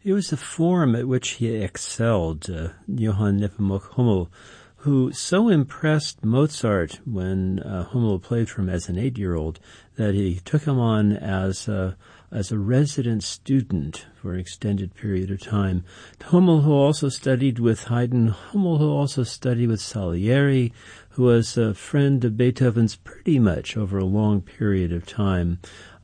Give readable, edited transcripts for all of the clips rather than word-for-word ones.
It was the form at which he excelled, Johann Nepomuk Hummel, who so impressed Mozart when Hummel played for him as an 8-year-old that he took him on as a resident student for an extended period of time. Hummel, who also studied with Haydn, Hummel, who also studied with Salieri, who was a friend of Beethoven's pretty much over a long period of time,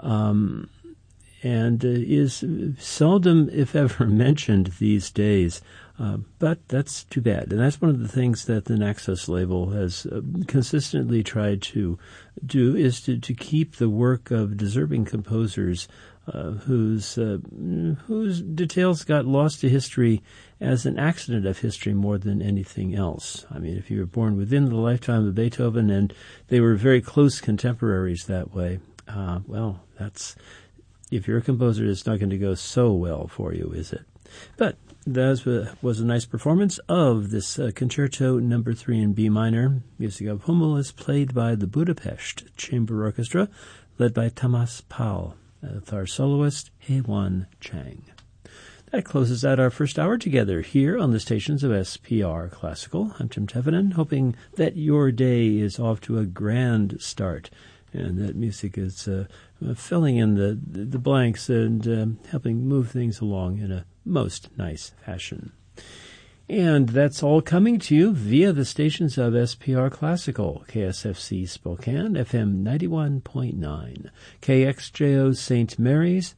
and is seldom, if ever, mentioned these days. But that's too bad. And that's one of the things that the Naxos label has consistently tried to do, is to keep the work of deserving composers whose details got lost to history as an accident of history more than anything else. I mean, if you were born within the lifetime of Beethoven and they were very close contemporaries that way, well, that's, if you're a composer, it's not going to go so well for you, is it? But that was a nice performance of this Concerto No. 3 in B minor. Music of Hummel is played by the Budapest Chamber Orchestra, led by Thomas Paul, with our soloist Hye-Won Chang. That closes out our first hour together here on the stations of SPR Classical. I'm Tim Tevenin, hoping that your day is off to a grand start and that music is filling in the blanks and helping move things along in a most nice fashion. And that's all coming to you via the stations of SPR Classical, KSFC Spokane, FM 91.9, KXJO St. Mary's,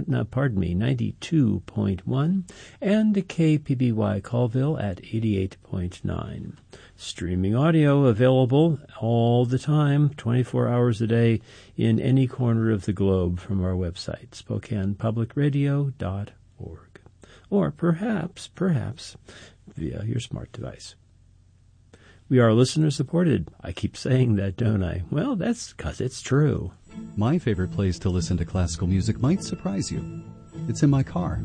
92.1, and KPBY Colville at 88.9. Streaming audio available all the time, 24 hours a day, in any corner of the globe from our website, SpokanePublicRadio.org. Or perhaps, via your smart device. We are listener-supported. I keep saying that, don't I? Well, that's because it's true. My favorite place to listen to classical music might surprise you. It's in my car.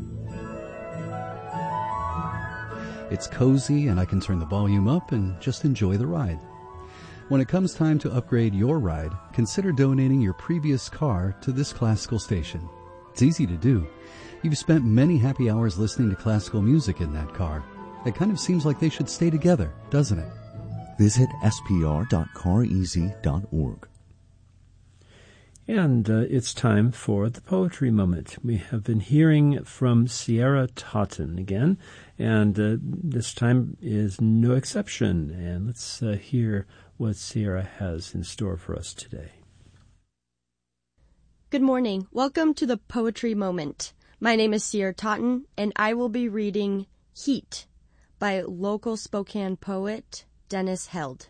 It's cozy, and I can turn the volume up and just enjoy the ride. When it comes time to upgrade your ride, consider donating your previous car to this classical station. It's easy to do. You've spent many happy hours listening to classical music in that car. It kind of seems like they should stay together, doesn't it? Visit spr.careasy.org. And it's time for the Poetry Moment. We have been hearing from Sierra Totten again, and this time is no exception. And let's hear what Sierra has in store for us today. Good morning. Welcome to the Poetry Moment. My name is Sierra Totten, and I will be reading Heat by local Spokane poet Dennis Held.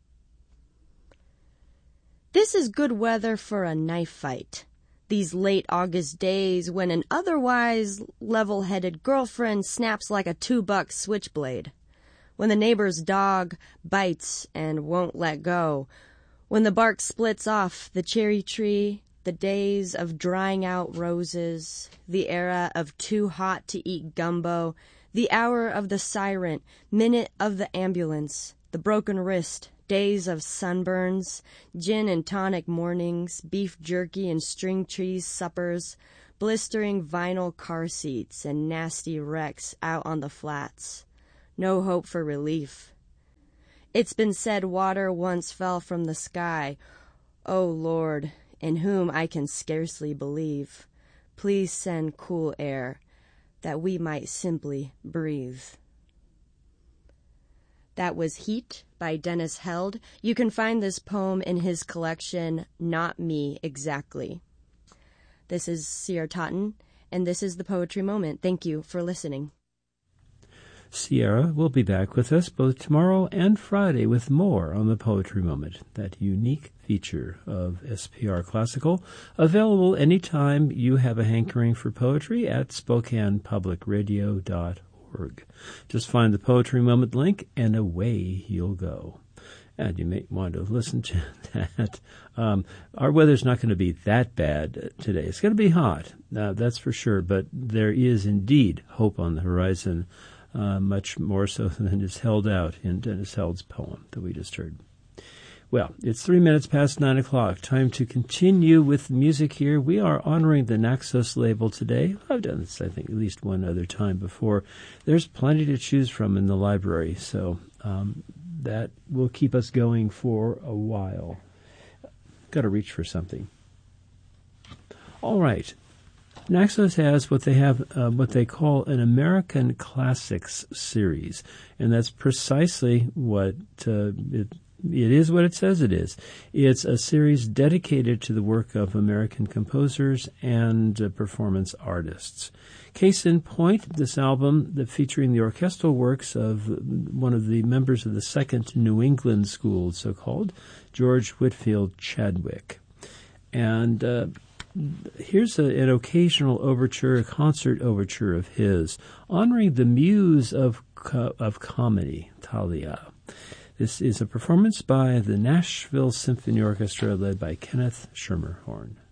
This is good weather for a knife fight. These late August days when an otherwise level-headed girlfriend snaps like a $2 switchblade. When the neighbor's dog bites and won't let go. When the bark splits off the cherry tree. The days of drying out roses, the era of too hot to eat gumbo, the hour of the siren, minute of the ambulance, the broken wrist, days of sunburns, gin and tonic mornings, beef jerky and string cheese suppers, blistering vinyl car seats and nasty wrecks out on the flats. No hope for relief. It's been said water once fell from the sky. Oh, Lord, in whom I can scarcely believe. Please send cool air, that we might simply breathe. That was Heat by Dennis Held. You can find this poem in his collection, Not Me Exactly. This is Sierra Totten, and this is the Poetry Moment. Thank you for listening. Sierra will be back with us both tomorrow and Friday with more on the Poetry Moment, that unique feature of SPR Classical, available anytime you have a hankering for poetry at SpokanePublicRadio.org. Just find the Poetry Moment link and away you'll go. And you may want to listen to that. Our weather's not going to be that bad today. It's going to be hot, that's for sure, but there is indeed hope on the horizon. Much more so than is held out in Dennis Held's poem that we just heard. Well, it's 3 minutes past 9 o'clock. Time to continue with music here. We are honoring the Naxos label today. I've done this, I think, at least one other time before. There's plenty to choose from in the library, so that will keep us going for a while. Got to reach for something. All right. Naxos has what they call an American Classics series, and that's precisely what it is what it says it is. It's a series dedicated to the work of American composers and performance artists. Case in point, this album featuring the orchestral works of one of the members of the Second New England School, so-called, George Whitfield Chadwick. And here's an occasional overture, a concert overture of his, honoring the muse of comedy, Thalia. This is a performance by the Nashville Symphony Orchestra led by Kenneth Schermerhorn.